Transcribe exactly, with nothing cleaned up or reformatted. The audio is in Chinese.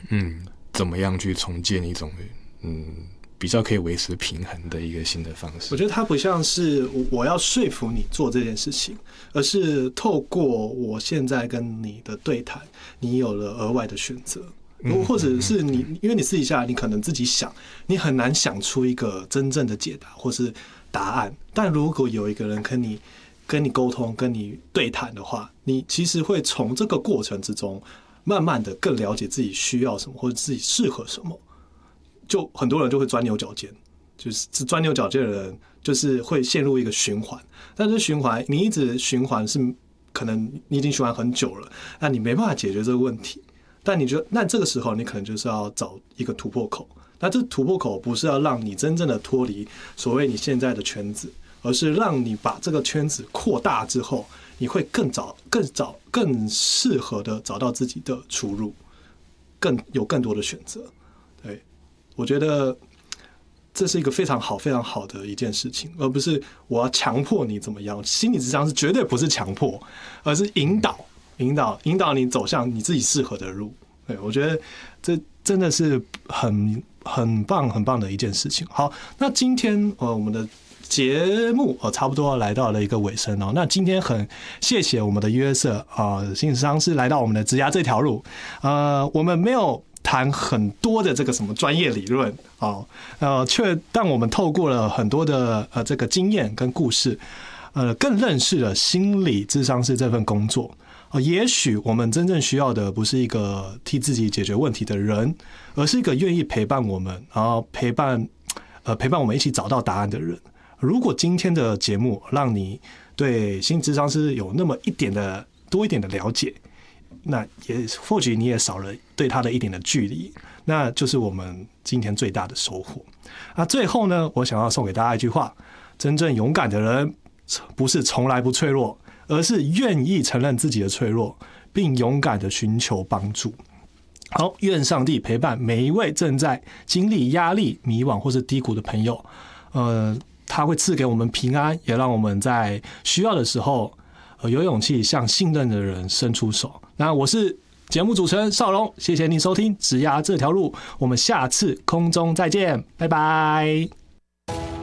嗯，怎么样去重建一种嗯比较可以维持平衡的一个新的方式？ 我觉得它不像是我要说服你做这件事情，而是透过我现在跟你的对谈，你有了额外的选择。或者是你，因为你私底下你可能自己想，你很难想出一个真正的解答或是答案。但如果有一个人跟你跟你沟通、跟你对谈的话，你其实会从这个过程之中，慢慢的更了解自己需要什么或者自己适合什么。就很多人就会钻牛角尖，就是钻牛角尖的人，就是会陷入一个循环。但是循环，你一直循环是可能你已经循环很久了，那你没办法解决这个问题。但你觉得，那这个时候你可能就是要找一个突破口。那这突破口不是要让你真正的脱离所谓你现在的圈子，而是让你把这个圈子扩大之后，你会更早、更早、更适合的找到自己的出路，更有更多的选择。对，我觉得这是一个非常好、非常好的一件事情，而不是我要强迫你怎么样。心理咨商是绝对不是强迫，而是引导。引导引导你走向你自己适合的路，对，我觉得这真的是很很棒很棒的一件事情。好，那今天呃我们的节目呃差不多来到了一个尾声哦。那今天很谢谢我们的约瑟啊，心理咨商师来到我们的职涯这条路，呃，我们没有谈很多的这个什么专业理论啊，呃，却但我们透过了很多的呃这个经验跟故事，呃，更认识了心理咨商师这份工作。也许我们真正需要的不是一个替自己解决问题的人，而是一个愿意陪伴我们，然后陪伴呃陪伴我们一起找到答案的人。如果今天的节目让你对心理咨商师有那么一点的多一点的了解，那也或许你也少了对他的一点的距离，那就是我们今天最大的收获。那最后呢，我想要送给大家一句话：真正勇敢的人不是从来不脆弱，而是愿意承认自己的脆弱，并勇敢的寻求帮助。好，愿上帝陪伴每一位正在经历压力、迷惘或是低谷的朋友。呃，他会赐给我们平安，也让我们在需要的时候，呃，有勇气向信任的人伸出手。那我是节目主持人邵荣，谢谢您收听《职涯这条路》，我们下次空中再见，拜拜。